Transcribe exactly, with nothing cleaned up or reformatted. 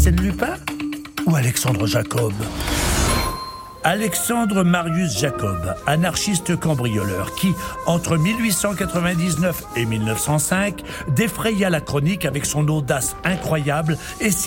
Arsène Lupin ou Alexandre Jacob? Alexandre Marius Jacob, anarchiste cambrioleur qui, entre mille huit cent quatre-vingt-dix-neuf et mille neuf cent cinq, défraya la chronique avec son audace incroyable et